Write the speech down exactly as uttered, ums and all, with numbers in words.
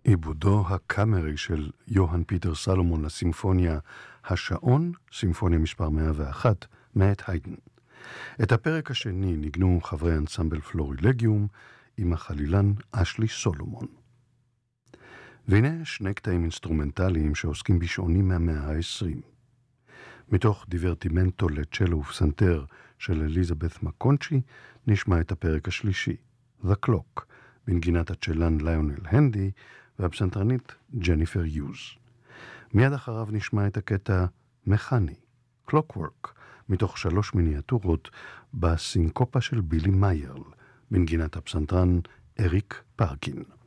עיבודו הקאמרי של יוהאן פיטר סלומון לסימפוניה השעון, סימפוניה מספר מאה ואחת, מאת היידן. את הפרק השני ניגנו חברי אנסמבל פלורילגיום עם החלילן אשלי סולומון. והנה שני קטעים אינסטרומנטליים שעוסקים בשעונים מהמאה העשרים. מתוך דיברטימנטו לצ'לו ופסנתר של אליזבת מקונצ'י נשמע את הפרק השלישי, The Clock, בנגינת הצ'לן ליונל הנדי והפסנתרנית ג'ניפר יוז. מיד אחריו נשמע את הקטע מכני, Clockwork, מתוך שלוש מיניאטורות בסינקופה של בילי מיירל, בנגינת הפסנתרן אריק פארקין.